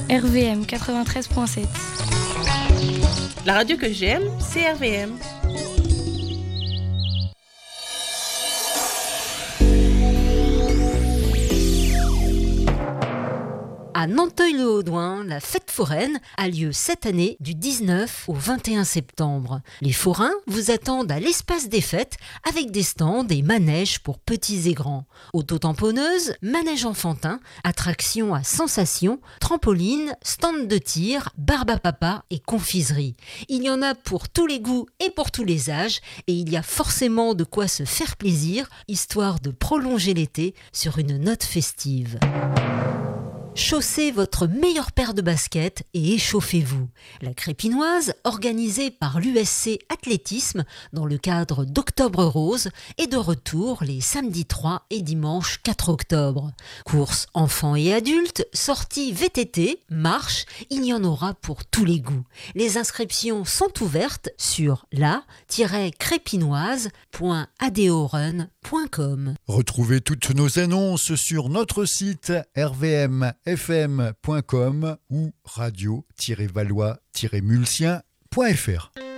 RVM 93.7. La radio que j'aime, c'est RVM. À Nanteuil-le-Haudouin, la fête foraine a lieu cette année du 19 au 21 septembre. Les forains vous attendent à l'espace des fêtes avec des stands et manèges pour petits et grands. Auto-tamponneuses, manège enfantin, attractions à sensations, trampoline, stand de tir, barbe à papa et confiserie. Il y en a pour tous les goûts et pour tous les âges et il y a forcément de quoi se faire plaisir, histoire de prolonger l'été sur une note festive. Chaussez votre meilleure paire de baskets et échauffez-vous. La Crépinoise, organisée par l'USC Athlétisme dans le cadre d'Octobre Rose, est de retour les samedis 3 et dimanche 4 octobre. Courses enfants et adultes, sorties VTT, marches, il y en aura pour tous les goûts. Les inscriptions sont ouvertes sur la-crépinoise.adeorun.com. Retrouvez toutes nos annonces sur notre site rvmfm.com ou radio-valois-mulsien.fr.